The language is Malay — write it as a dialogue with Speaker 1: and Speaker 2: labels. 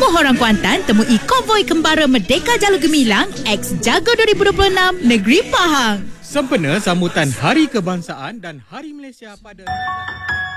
Speaker 1: orang Kuantan, temui konvoi kembara Merdeka Jalur Gemilang X Jaga 2026 Negeri Pahang.
Speaker 2: Sempena sambutan Hari Kebangsaan dan Hari Malaysia pada